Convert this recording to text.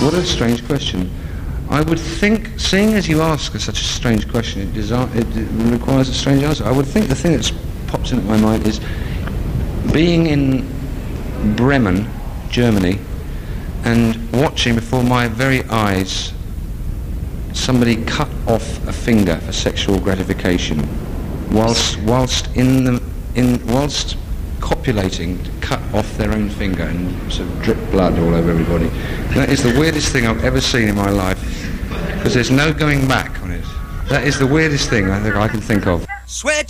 What a strange question. I would think, seeing as you ask such a strange question, it requires a strange answer. I would think the thing that's popped into my mind is being in Bremen, Germany, and watching before my very eyes somebody cut off a finger for sexual gratification, whilst copulating, to cut off their own finger and sort of drip blood all over everybody. That is the weirdest thing I've ever seen in my life, because there's no going back on it. That is the weirdest thing I think I can think of. Switch!